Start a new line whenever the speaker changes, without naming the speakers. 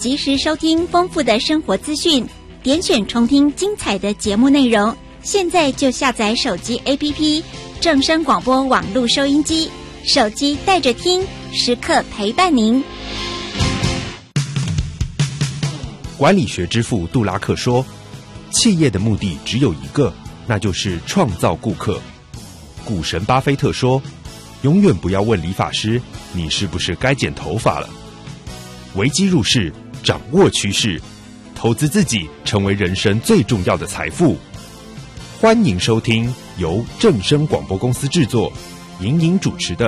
及时收听丰富的生活资讯，点选重听精彩的节目内容。现在就下载手机 APP 正声广播网络收音机，手机带着听，时刻陪伴您。
管理学之父杜拉克说，企业的目的只有一个，那就是创造顾客。股神巴菲特说，永远不要问理发师你是不是该剪头发了。危机入市，掌握趋势，投资自己成为人生最重要的财富。欢迎收听由正声广播公司制作、莹莹主持的